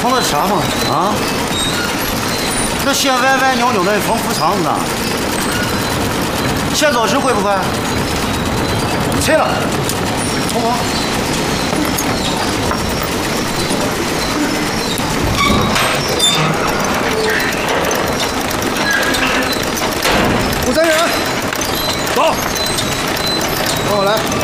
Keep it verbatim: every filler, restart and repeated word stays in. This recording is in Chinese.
碰到啥嘛？啊？这鞋歪歪扭扭的，缝裤肠子呢？现做时贵不贵？切了，冲我！ 五三人，走，跟我来。